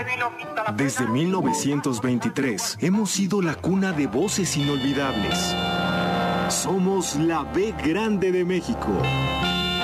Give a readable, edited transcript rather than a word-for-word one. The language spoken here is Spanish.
Desde 1923 hemos sido la cuna de voces inolvidables. Somos la B grande de México.